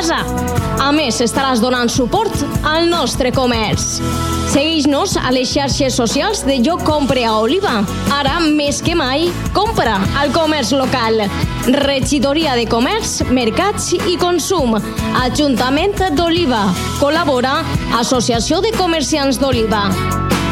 casa. A més, estaràs donant suport al nostre comerç. Segueix-nos a les xarxes socials de Jo Compre a Oliva. Ara, més que mai, compra al comerç local. Regidoria de Comerç, Mercats i Consum. Ajuntament d'Oliva. Col·labora Associació de Comerciants d'Oliva.